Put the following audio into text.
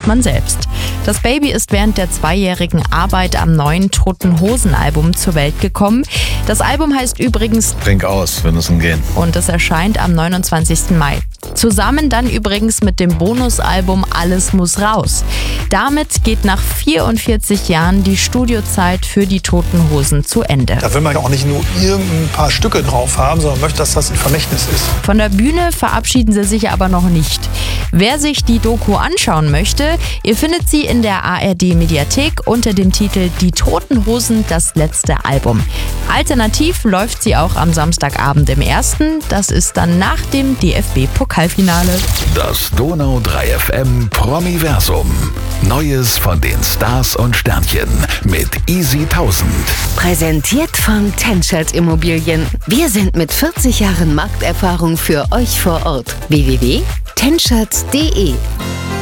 man selbst. Das Baby ist während der 2-jährigen Arbeit am neuen Toten Hosen Album zur Welt gekommen. Das Album heißt übrigens Trink aus, wir müssen gehen. und es erscheint am 29. Mai. Zusammen dann übrigens mit dem Bonusalbum Alles muss raus. Damit geht nach 44 Jahren die Studiozeit für die Toten Hosen zu Ende. Da will man ja auch nicht nur irgendein paar Stücke drauf haben, sondern möchte, dass das ein Vermächtnis ist. Von der Bühne verabschieden sie sich aber noch nicht. Wer sich die Doku anschauen möchte, ihr findet sie in der ARD-Mediathek unter dem Titel Die Toten Hosen, das letzte Album. Alternativ läuft sie auch am Samstagabend im 1. Das ist dann nach dem DFB-Pokalfinale. Das Donau 3 FM Promiversum. Neues von den Stars und Sternchen mit Easy 1000. Präsentiert von Tenschert Immobilien. Wir sind mit 40 Jahren Markterfahrung für euch vor Ort. www.tenschert.de